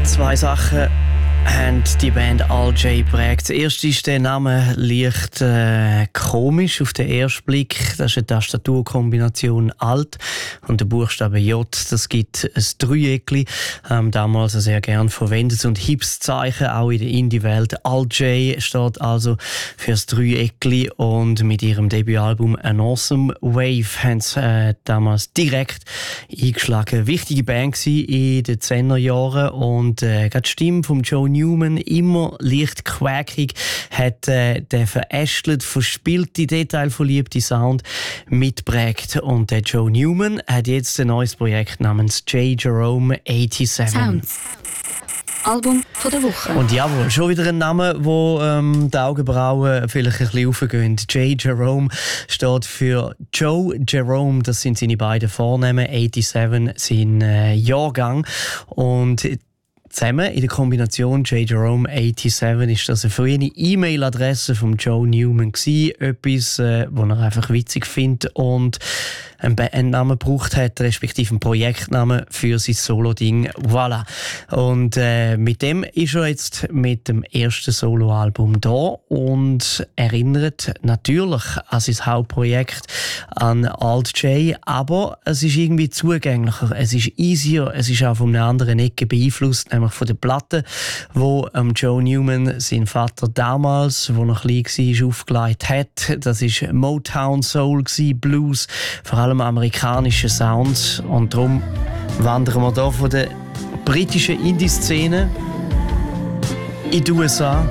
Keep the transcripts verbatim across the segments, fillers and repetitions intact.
Zwei Sachen haben die Band Al J geprägt. Das erste ist der Name leicht äh, komisch auf den ersten Blick. Das ist eine Tastaturkombination Alt und der Buchstabe J. Das gibt ein Dreieckli, ähm, damals ein sehr gern verwendetes und hippes Zeichen, auch in der Indie-Welt. Al J steht also für das Dreieckli und mit ihrem Debütalbum An Awesome Wave haben sie äh, damals direkt eingeschlagen. Wichtige Band gewesen in den Zehnerjahren und äh, gerade die Stimme von Joe Newman, immer leicht quäkig, hat äh, der verästelt, verspielte, detailverliebte Sound mitprägt. Und der Joe Newman hat jetzt ein neues Projekt namens J. Jerome siebenundachtzig. Sounds. Album von der Woche. Und jawohl, schon wieder ein Name, wo ähm, die Augenbrauen vielleicht ein bisschen raufgehen. J. Jerome steht für Joe Jerome, das sind seine beiden Vornamen, siebenundachtzig sein äh, Jahrgang. Und zusammen in der Kombination J. Jerome siebenundachtzig ist das eine frühe E-Mail-Adresse von Joe Newman gewesen. Etwas, äh, was er einfach witzig findet und einen Bandnamen gebraucht hat, respektive einen Projektnamen für sein Solo-Ding. Voilà. Und äh, mit dem ist er jetzt mit dem ersten Soloalbum da und erinnert natürlich an sein Hauptprojekt, an Alt J, aber es ist irgendwie zugänglicher, es ist easier, es ist auch von einer anderen Ecke beeinflusst, nämlich von der Platte, wo ähm, Joe Newman, sein Vater damals, wo er klein war, aufgelegt hat. Das war Motown Soul, Blues, vor allem amerikanische Sounds. Und darum wandern wir hier von der britischen Indie-Szene in die U S A.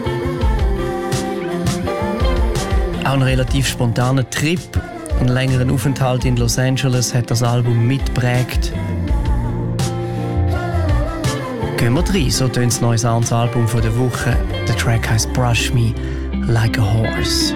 Auch ein relativ spontaner Trip, einen längeren Aufenthalt in Los Angeles hat das Album mitgeprägt. Gehen wir rein, so tönt das neue Sounds-Album der Woche. Der Track heisst Brush Me Like a Horse.